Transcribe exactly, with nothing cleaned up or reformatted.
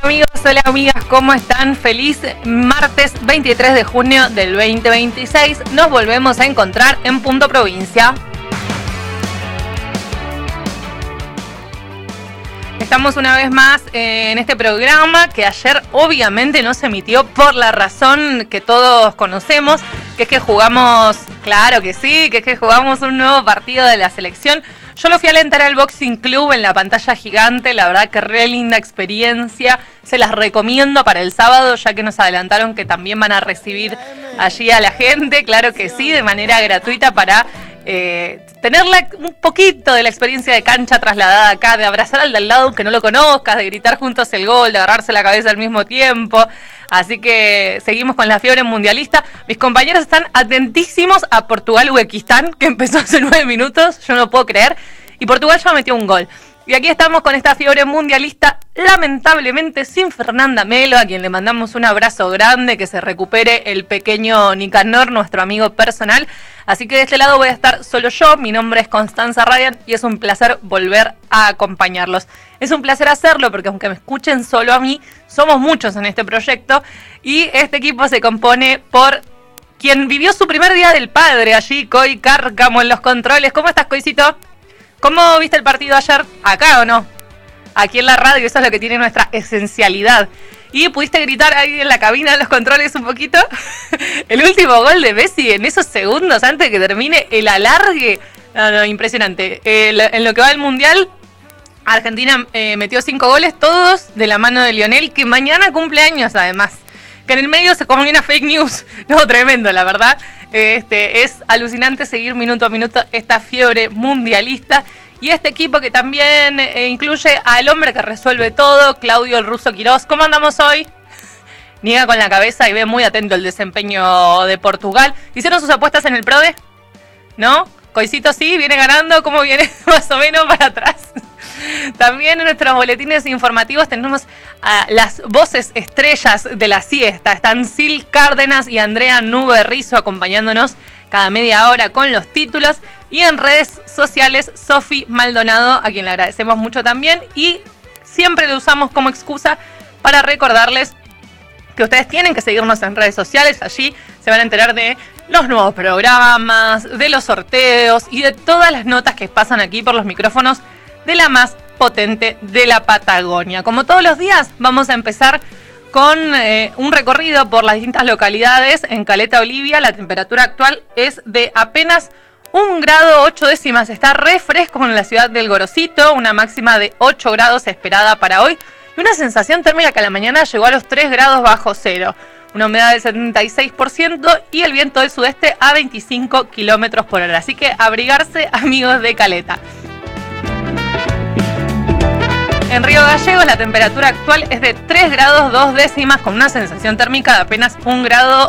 amigos, hola amigas, ¿cómo están? Feliz martes veintitrés de junio del veinte veintiséis. Nos volvemos a encontrar en Punto Provincia. Estamos una vez más en este programa que ayer obviamente no se emitió por la razón que todos conocemos, que es que jugamos, claro que sí, que es que jugamos un nuevo partido de la selección. Yo lo fui a alentar al Boxing Club en la pantalla gigante, la verdad que re linda experiencia, se las recomiendo para el sábado, ya que nos adelantaron que también van a recibir allí a la gente, claro que sí, de manera gratuita para eh, tenerla un poquito de la experiencia de cancha trasladada acá, de abrazar al de al lado que no lo conozcas, de gritar juntos el gol, de agarrarse la cabeza al mismo tiempo. Así que seguimos con la fiebre mundialista. Mis compañeros están atentísimos a Portugal-Uzbekistán, que empezó hace nueve minutos, yo no puedo creer. Y Portugal ya metió un gol. Y aquí estamos con esta fiebre mundialista, lamentablemente sin Fernanda Melo, a quien le mandamos un abrazo grande, que se recupere el pequeño Nicanor, nuestro amigo personal. Así que de este lado voy a estar solo yo, mi nombre es Constanza Radian y es un placer volver a acompañarlos. Es un placer hacerlo porque aunque me escuchen solo a mí, somos muchos en este proyecto y este equipo se compone por quien vivió su primer día del padre allí, Coy Cárcamo en los controles. ¿Cómo estás, Coycito? ¿Cómo viste el partido ayer? ¿Acá o no? Aquí en la radio, eso es lo que tiene nuestra esencialidad. ¿Y pudiste gritar ahí en la cabina de los controles un poquito? El último gol de Messi en esos segundos antes de que termine el alargue. No, no, impresionante. Eh, en lo que va del Mundial, Argentina eh, metió cinco goles, todos de la mano de Lionel, que mañana cumple años además. Que en el medio se comió una fake news. No, tremendo, la verdad. Este, es alucinante seguir minuto a minuto esta fiebre mundialista. Y este equipo que también eh, incluye al hombre que resuelve todo, Claudio el Ruso Quirós. ¿Cómo andamos hoy? Niega con la cabeza y ve muy atento el desempeño de Portugal. ¿Hicieron sus apuestas en el PRODE? ¿No? Coycito sí, viene ganando. ¿Cómo viene más o menos para atrás? También en nuestros boletines informativos tenemos a las voces estrellas de la siesta. Están Sil Cárdenas y Andrea Nube Rizzo acompañándonos cada media hora con los títulos. Y en redes sociales, Sofi Maldonado, a quien le agradecemos mucho también. Y siempre lo usamos como excusa para recordarles que ustedes tienen que seguirnos en redes sociales. Allí se van a enterar de los nuevos programas, de los sorteos y de todas las notas que pasan aquí por los micrófonos de la más potente de la Patagonia. Como todos los días, vamos a empezar con eh, un recorrido por las distintas localidades. En Caleta Olivia, la temperatura actual es de apenas un grado ocho décimas. Está re fresco en la ciudad del Gorosito, una máxima de ocho grados esperada para hoy y una sensación térmica que a la mañana llegó a los tres grados bajo cero. Una humedad del setenta y seis por ciento y el viento del sudeste a veinticinco kilómetros por hora. Así que abrigarse, amigos de Caleta. En Río Gallegos la temperatura actual es de tres grados dos décimas con una sensación térmica de apenas un grado